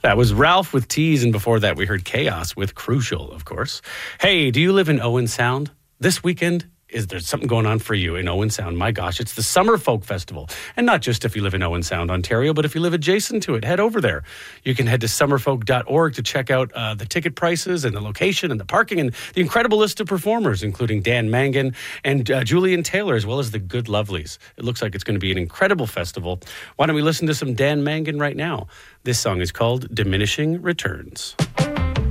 That was Ralph with Tease, and before that we heard Chaos with Crucial, of course. Hey, do you live in Owen Sound? This weekend, there's something going on for you in Owen Sound. My gosh, it's the Summer Folk Festival. And not just if you live in Owen Sound, Ontario, but if you live adjacent to it, head over there. You can head to summerfolk.org to check out the ticket prices and the location and the parking and the incredible list of performers, including Dan Mangan and Julian Taylor, as well as the Good Lovelies. It looks like it's going to be an incredible festival. Why don't we listen to some Dan Mangan right now? This song is called Diminishing Returns.